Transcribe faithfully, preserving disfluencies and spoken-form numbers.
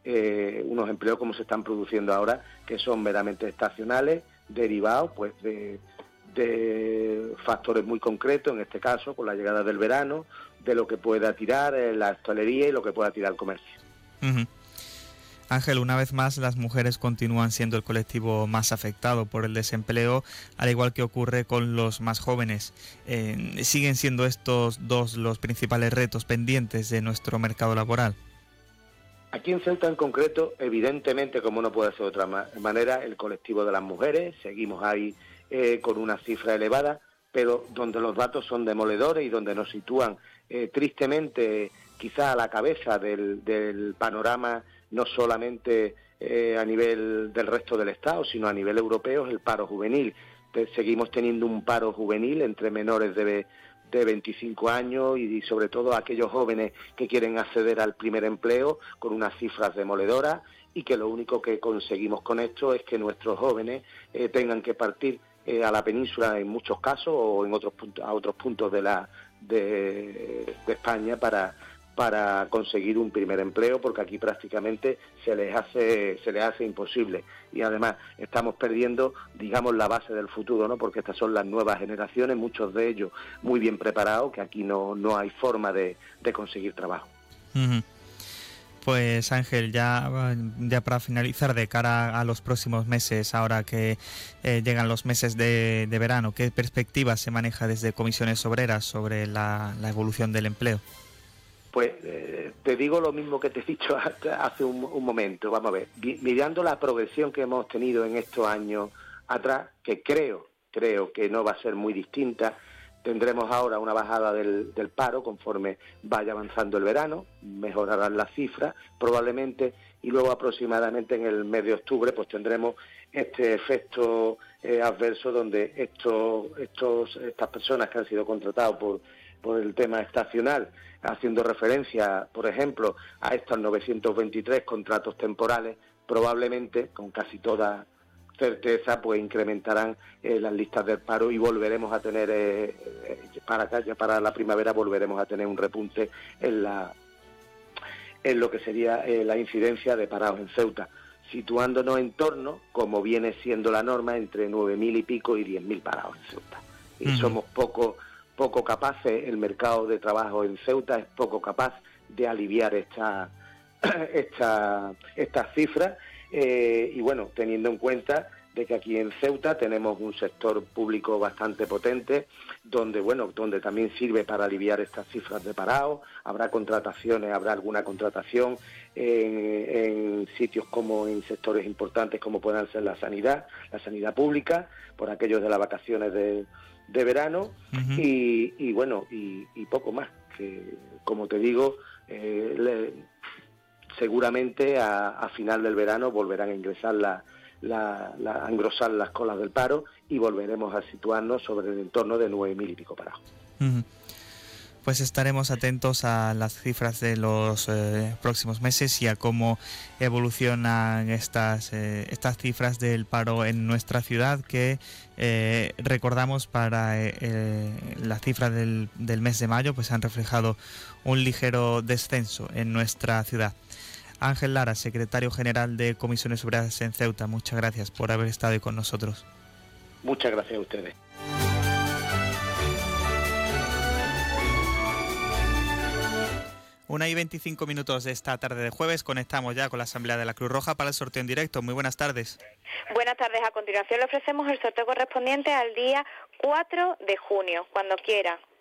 eh, unos empleos como se están produciendo ahora, que son meramente estacionales, derivados pues de, de factores muy concretos, en este caso con la llegada del verano, de lo que pueda tirar eh, la hostelería y lo que pueda tirar el comercio. Uh-huh. Ángel, una vez más las mujeres continúan siendo el colectivo más afectado por el desempleo, al igual que ocurre con los más jóvenes. Eh, ¿Siguen siendo estos dos los principales retos pendientes de nuestro mercado laboral? Aquí en Ceuta en concreto, evidentemente, como no puede ser de otra ma- manera, el colectivo de las mujeres, seguimos ahí eh, con una cifra elevada, pero donde los datos son demoledores y donde nos sitúan eh, tristemente quizá a la cabeza del, del panorama, no solamente eh, a nivel del resto del Estado, sino a nivel europeo, es el paro juvenil. Te, seguimos teniendo un paro juvenil entre menores de, de veinticinco años y, y sobre todo aquellos jóvenes que quieren acceder al primer empleo con unas cifras demoledoras, y que lo único que conseguimos con esto es que nuestros jóvenes eh, tengan que partir eh, a la península en muchos casos o en otros puntos, a otros puntos de la de, de España para para conseguir un primer empleo, porque aquí prácticamente se les hace se les hace imposible, y además estamos perdiendo, digamos, la base del futuro, ¿no? Porque estas son las nuevas generaciones, muchos de ellos muy bien preparados, que aquí no no hay forma de, de conseguir trabajo. Uh-huh. Pues Ángel, ya, ya para finalizar, de cara a los próximos meses, ahora que eh, llegan los meses de, de verano, ¿qué perspectiva se maneja desde Comisiones Obreras sobre la, la evolución del empleo? Pues eh, te digo lo mismo que te he dicho hace un, un momento. Vamos a ver, mirando la progresión que hemos tenido en estos años atrás, que creo, creo que no va a ser muy distinta. Tendremos ahora una bajada del, del paro conforme vaya avanzando el verano, mejorarán las cifras probablemente, y luego aproximadamente en el mes de octubre pues tendremos este efecto eh, adverso donde estos, estos, estas personas que han sido contratados por por el tema estacional, haciendo referencia, por ejemplo, a estos novecientos veintitrés contratos temporales, probablemente, con casi toda certeza, pues incrementarán eh, las listas del paro y volveremos a tener, eh, eh, para acá, ya para la primavera, volveremos a tener un repunte en la en lo que sería eh, la incidencia de parados en Ceuta, situándonos en torno, como viene siendo la norma, entre nueve mil y pico y diez mil parados en Ceuta. Y uh-huh. somos pocos poco capaces, el mercado de trabajo en Ceuta es poco capaz de aliviar esta, esta, estas cifras, eh, y bueno, teniendo en cuenta de que aquí en Ceuta tenemos un sector público bastante potente, donde bueno, donde también sirve para aliviar estas cifras de parados, habrá contrataciones, habrá alguna contratación en, en sitios como en sectores importantes como puedan ser la sanidad, la sanidad pública, por aquellos de las vacaciones de de verano, uh-huh. y, y bueno, y, y poco más, que como te digo, eh, le, seguramente a, a final del verano volverán a ingresar la, la, la, a engrosar las colas del paro y volveremos a situarnos sobre el entorno de nueve mil y pico parados. Uh-huh. Pues estaremos atentos a las cifras de los eh, próximos meses y a cómo evolucionan estas eh, estas cifras del paro en nuestra ciudad, que eh, recordamos para eh, las cifras del, del mes de mayo pues han reflejado un ligero descenso en nuestra ciudad. Ángel Lara, secretario general de Comisiones Obreras en Ceuta, muchas gracias por haber estado hoy con nosotros. Muchas gracias a ustedes. Una y veinticinco minutos de esta tarde de jueves, conectamos ya con la Asamblea de la Cruz Roja para el sorteo en directo. Muy buenas tardes. Buenas tardes. A continuación le ofrecemos el sorteo correspondiente al día cuatro de junio, cuando quiera.